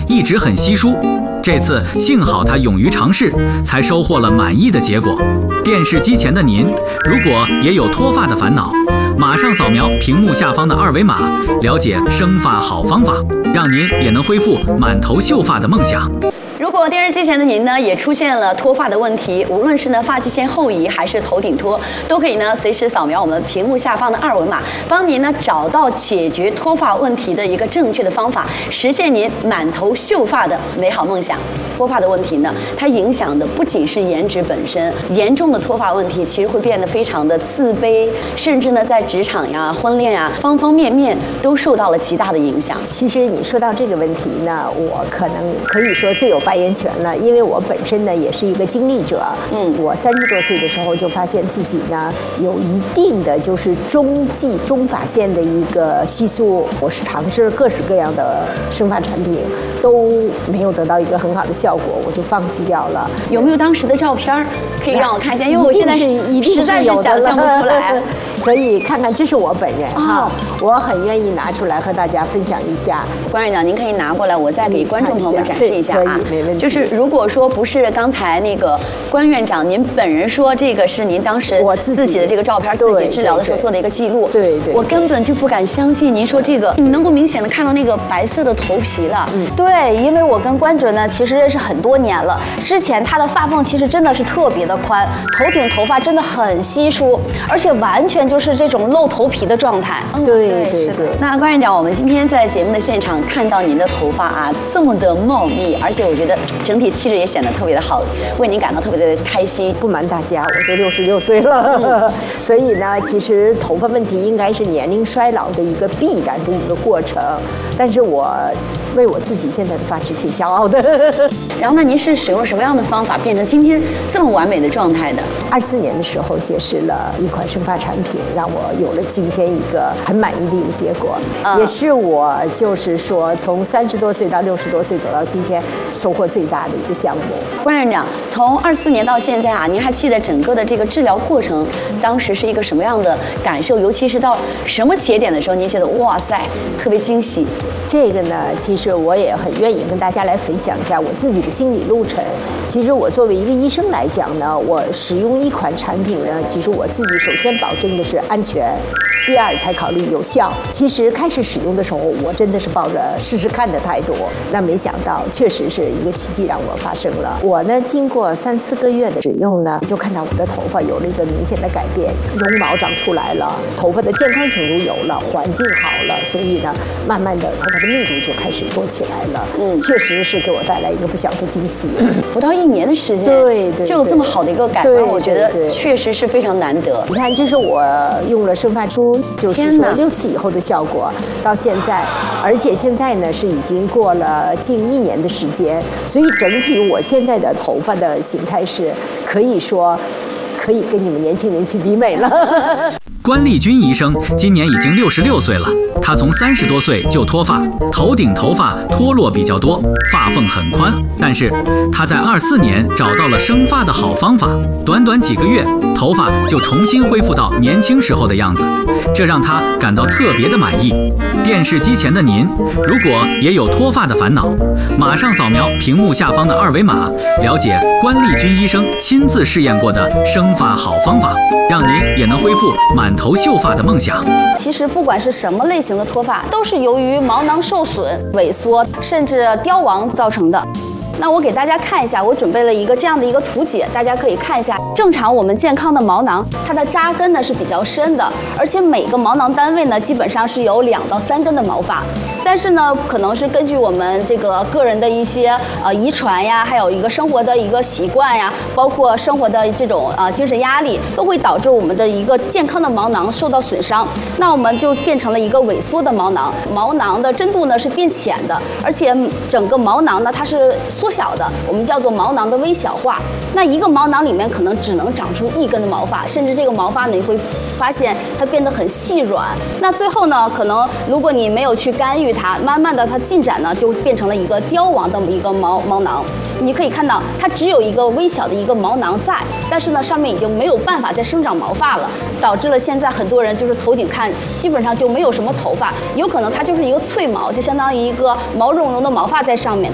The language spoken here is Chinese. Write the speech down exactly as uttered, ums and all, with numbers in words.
一直很稀疏。这次幸好他勇于尝试，才收获了满意的结果。电视机前的您，如果也有脱发的烦恼，马上扫描屏幕下方的二维码，了解生发好方法，让您也能恢复满头秀发的梦想。 如果电视机前的您呢也出现了脱发的问题，无论是呢发际线后移还是头顶脱，都可以呢随时扫描我们屏幕下方的二维码，帮您呢找到解决脱发问题的一个正确的方法，实现您满头秀发的美好梦想。脱发的问题呢，它影响的不仅是颜值本身，严重的脱发问题其实会变得非常的自卑，甚至呢在职场呀、婚恋呀方方面面都受到了极大的影响。 其实你说到这个问题呢，我可能可以说最有发言权了，因为我本身呢也是一个经历者。嗯，我三十多岁的时候就发现自己呢有一定的就是中际中发线的一个稀疏，我是尝试各式各样的生发产品，都没有得到一个很好的效果，我就放弃掉了。 有没有当时的照片可以让我看一下？因为我现在是一定实在是想象不出来。 可以看看，这是我本人哈，我很愿意拿出来和大家分享一下。 关院长，您可以拿过来，我再给观众朋友们展示一下啊。 没问题。 就是如果说不是刚才那个关院长您本人说这个是您当时我自己的这个照片，自己治疗的时候做的一个记录， 对对， 我根本就不敢相信您说这个，你能够明显的看到那个白色的头皮了。 嗯，对，因为我跟关主呢其实认识很多年了，之前他的发缝其实真的是特别的宽，头顶头发真的很稀疏，而且完全就是这种露头皮的状态。 嗯，对对对。 那关院长，我们今天在节目的现场看到您的头发啊这么的茂密，而且我觉得整体气质也显得特别的好，为您感到特别的开心。 不瞒大家，我都六十六岁了，嗯、所以呢，其实头发问题应该是年龄衰老的一个必然的一个过程。但是我为我自己现在的发质挺骄傲的。 然后呢，您是使用什么样的方法变成今天这么完美的状态的？ 二四年的时候结识了一款生发产品，让我有了今天一个很满意的一个结果，嗯、也是我就是说从三十多岁到六十多岁走到今天收获最大的一个项目。 关院长，从二四年到现在啊，您还记得整个的这个治疗过程，当时是一个什么样的感受？尤其是到什么节点的时候，您觉得哇塞，特别惊喜？ 这个呢，其实我也很愿意跟大家来分享一下我自己的心理路程。其实我作为一个医生来讲呢，我使用一款产品呢，其实我自己首先保证的是安全，第二才考虑有效。其实开始使用的时候，我真的是抱着试试看的态度，那没想到确实是一个奇迹让我发生了。我呢，经过三四个月的使用呢，就看到我的头发有了一个明显的改变，绒毛长出来了，头发的健康程度有了，环境好了，所以呢，慢慢的头发的密度就开始多起来了。嗯，确实是给我带来一个不小的惊喜。 不到一年的时间， 对对， 就有这么好的一个改观，我觉得确实是非常难得。 你看，这是我用了生发珠，就是说六次以后的效果，到现在，而且现在呢是已经过了近一年的时间，所以整体我现在的头发的形态是可以说可以跟你们年轻人去比美了。 关丽君医生今年已经六十六岁了，她从三十多岁就脱发，头顶头发脱落比较多，发缝很宽。但是她在二四年找到了生发的好方法，短短几个月，头发就重新恢复到年轻时候的样子，这让她感到特别的满意。电视机前的您，如果也有脱发的烦恼，马上扫描屏幕下方的二维码，了解关丽君医生亲自试验过的生发好方法，让您也能恢复满头秀发的梦想。 其实不管是什么类型的脱发，都是由于毛囊受损、萎缩甚至凋亡造成的。那我给大家看一下，我准备了一个这样的一个图解，大家可以看一下。正常我们健康的毛囊，它的扎根呢是比较深的，而且每个毛囊单位呢基本上是有两到三根的毛发。但是呢，可能是根据我们这个个人的一些呃遗传呀，还有一个生活的一个习惯呀，包括生活的这种呃精神压力，都会导致我们的一个健康的毛囊受到损伤。那我们就变成了一个萎缩的毛囊，毛囊的深度呢是变浅的，而且整个毛囊呢它是缩小的，我们叫做毛囊的微小化。那一个毛囊里面可能只能长出一根的毛发，甚至这个毛发呢你会发现它变得很细软。那最后呢，可能如果你没有去干预它，慢慢的它进展呢就变成了一个凋亡的一个毛毛囊。你可以看到它只有一个微小的一个毛囊在，但是呢上面已经没有办法再生长毛发了，导致了现在很多人就是头顶看基本上就没有什么头发，有可能它就是一个脆毛，就相当于一个毛茸茸的毛发在上面，